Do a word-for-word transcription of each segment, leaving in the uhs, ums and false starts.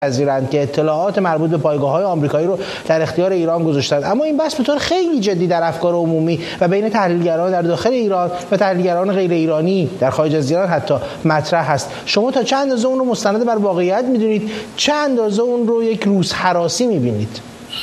پذیرند که اطلاعات مربوط به پایگاه‌های آمریکایی رو در اختیار ایران گذاشتند، اما این بحث به طور خیلی جدی در افکار عمومی و بین تحلیلگران در داخل ایران و تحلیلگران غیر ایرانی در خارج از ایران حتی مطرح هست. شما تا چند اندازه اون رو مستند بر واقعیت می‌دونید؟ چند اندازه اون رو یک روز هراسی می‌بینید؟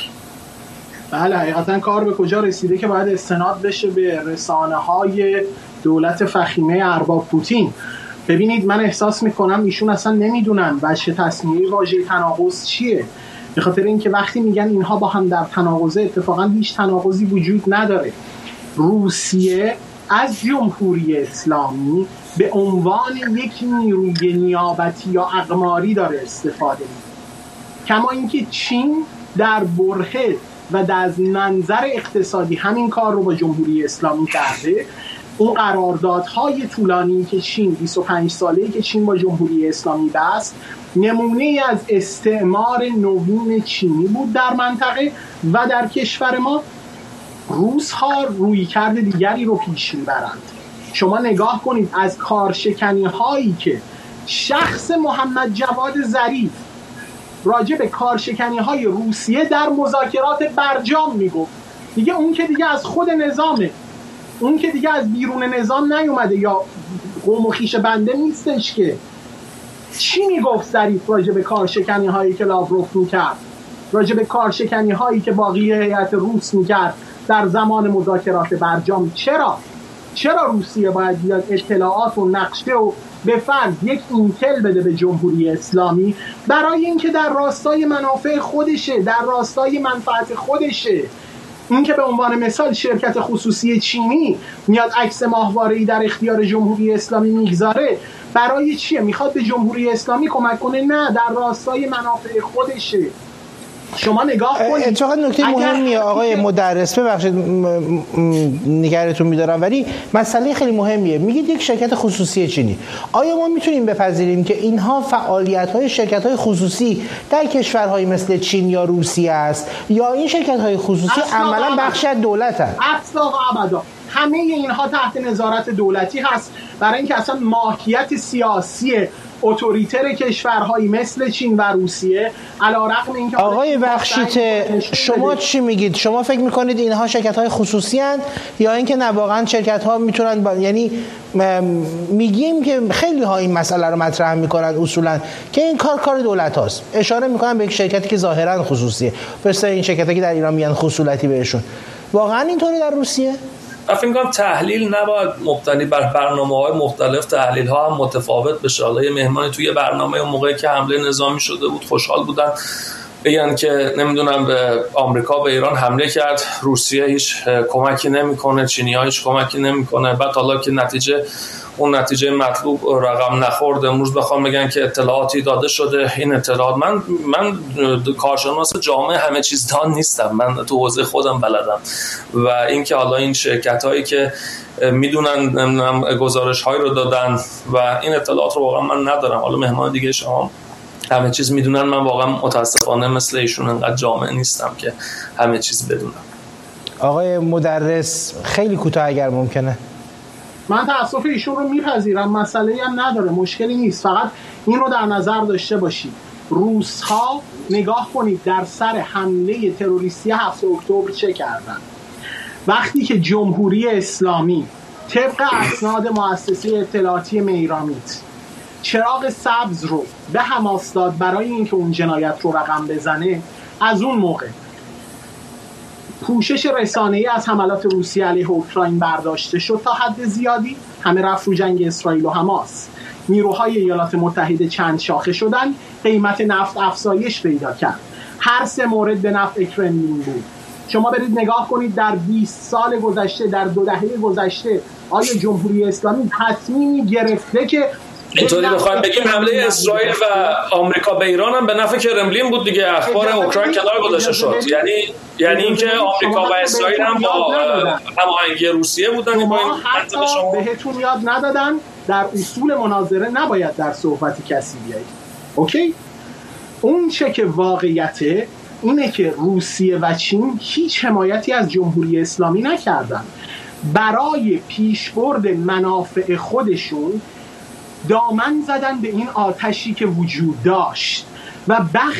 بله، حقیقتا کار به کجا رسیده که باید استناد بشه به رسانه‌های دولت فخیمه ارباب پوتین. ببینید، من احساس میکنم ایشون اصلا نمیدونن وجه تصمیمی واژه تناقض چیه، به خاطر اینکه وقتی میگن اینها با هم در تناقضه، اتفاقا هیچ تناقضی وجود نداره. روسیه از جمهوری اسلامی به عنوان یک نیروی نیابتی یا اقماری داره استفاده میکنه، کما اینکه چین در برهه و در منظر اقتصادی همین کار رو با جمهوری اسلامی کرده. اون قراردادهای طولانی که چین بیست و پنج ساله‌ای که چین با جمهوری اسلامی بست، نمونه از استعمار نوین چینی بود در منطقه و در کشور ما. روس‌ها رویکرد دیگری رو پیش میبرند. شما نگاه کنید از کارشکنی هایی که شخص محمد جواد ظریف راجع به کارشکنی های روسیه در مذاکرات برجام میگفت، دیگه اون که دیگه از خود نظامه، اون که دیگه از بیرون نظام نیومده یا قوم و خویش بنده نیستش. که چی میگفت ظریف راجع به کارشکنی هایی که لاوروف میکرد، راجع به کارشکنی هایی که باقی هیئت روس میکرد در زمان مذاکرات برجام؟ چرا چرا روسیه باید بیاد اطلاعات و نقشه و به فرض یک اینتل بده به جمهوری اسلامی؟ برای اینکه در راستای منافع خودشه، در راستای منفعت خودشه. این که به عنوان مثال شرکت خصوصی چینی میاد عکس ماهواره‌ای در اختیار جمهوری اسلامی میگذاره، برای چیه؟ میخواد به جمهوری اسلامی کمک کنه؟ نه، در راستای منافع خودشه. شما نگاه کنید. اتفاقا نکته مهمیه آقای مدرس، ببخشید نگرانتون می‌دارم، ولی مسئله خیلی مهمیه. میگید یک شرکت خصوصی چینی. آیا ما میتونیم بپذیریم که اینها فعالیت‌های شرکت‌های خصوصی در کشورهایی مثل چین یا روسیه است، یا این شرکت‌های خصوصی عملاً بخشی از دولت‌اند؟ اصلا و ابدا همه اینها تحت نظارت دولتی هست، برای اینکه اصلا ماهیت سیاسی اتوریتر کشورهایی مثل چین و روسیه علیرغم اینکه آقای بخشیت شما چی میگید؟ شما فکر میکنید اینها شرکت‌های خصوصی هستند یا اینکه نه واقعا شرکت‌ها میتونن با... یعنی میگیم که خیلی ها این مسئله رو مطرح میکنن اصولا که این کار کار دولت هاست، اشاره میکنن به یک شرکتی که ظاهرا خصوصیه، مثل این شرکتی که در ایران میگن خصولتی بهشون. واقعا اینطوری در روسیه؟ من فکر می‌کنم تحلیل نباید مبتنی بر برنامه‌های مختلف، تحلیل‌ها هم متفاوت بشه. حالا یه مهمانی توی برنامه اون موقعی که حمله نظامی شده بود خوشحال بودن بگن که نمیدونم به آمریکا به ایران حمله کرد، روسیه هیچ کمکی نمی‌کنه، چینی‌ها هیچ کمکی نمی‌کنه. بعد حالا که نتیجه اون نتیجه مطلوب رقم نخورد، امروز بخوام بگن که اطلاعاتی داده شده. این اطلاعات من من کارشناس جامعه همه چیز دان نیستم، من تو حوزه خودم بلدم و اینکه حالا این شرکتایی که میدونن نمیدونم گزارش هایی رو دادن و این اطلاعات رو واقعا من ندارم. حالا مهمان دیگه شما همه چیز میدونن، من واقعا متاسفانه مثل ایشون انقدر جامعه نیستم که همه چیز بدونم. آقای مدرس خیلی کوتاه اگر ممکنه. من تأسف ایشون رو میپذیرم، مسئله‌ای هم نداره، مشکلی نیست. فقط این رو در نظر داشته باشید، روس‌ها نگاه کنید در سر حمله تروریستی هفتم اکتبر چه کردن. وقتی که جمهوری اسلامی طبق اسناد مؤسسه اطلاعاتی میرامیت چراغ سبز رو به حماس داد برای اینکه اون جنایت رو رقم بزنه، از اون موقع پوشش رسانه‌ای از حملات روسیه علیه اوکراین برداشته شد تا حد زیادی، همه رفت رو جنگ اسرائیل و حماس. نیروهای ایالات متحده چند شاخه شدن، قیمت نفت افزایش پیدا کرد، هر سه مورد به نفع کرملین بود. شما برید نگاه کنید در بیست سال گذشته، در دو دهه گذشته آیا جمهوری اسلامی تصمیمی گرفته که اینطوری بخوایم بگیم حمله اسرائیل و آمریکا به ایران هم به نفع کرملین بود دیگه، اخبار اوکراین کنار گذاشته شد، یعنی یعنی اینکه آمریکا و اسرائیل هم با هماهنگی روسیه بودن. ما حتی بهتون یاد ندادن در اصول مناظره نباید در صحبت کسی بیایید. اوکی؟ اون چه که واقعیته اینه که روسیه و چین هیچ حمایتی از جمهوری اسلامی نکردن. برای پیشبرد منافع خودشون دامن زدن به این آتشی که وجود داشت و بخش